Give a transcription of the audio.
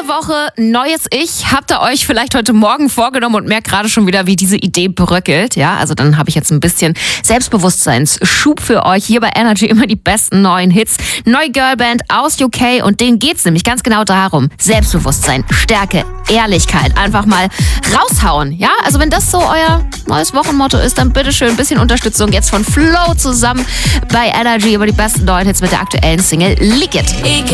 Woche, neues Ich. Habt ihr euch vielleicht heute Morgen vorgenommen und merkt gerade schon wieder, wie diese Idee bröckelt? Ja, also dann habe ich jetzt ein bisschen Selbstbewusstseinsschub für euch. Hier bei Energy immer die besten neuen Hits. Neue Girlband aus UK und denen geht's nämlich ganz genau darum. Selbstbewusstsein, Stärke, Ehrlichkeit. Einfach mal raushauen. Ja, also wenn das so euer neues Wochenmotto ist, dann bitteschön ein bisschen Unterstützung jetzt von Flo zusammen bei Energy über die besten neuen Hits mit der aktuellen Single Lick It.